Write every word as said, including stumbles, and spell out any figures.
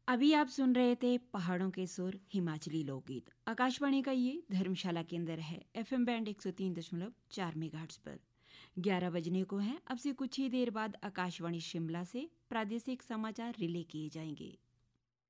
अभी आप सुन रहे थे पहाड़ों के सुर हिमाचली लोकगीत। आकाशवाणी का ये धर्मशाला केंद्र है, एफएम बैंड एक सौ तीन दशमलव चार मेगाहर्ट्ज पर। ग्यारह बजने को हैं। अब से कुछ ही देर बाद आकाशवाणी शिमला से प्रादेशिक समाचार रिले किए जाएंगे।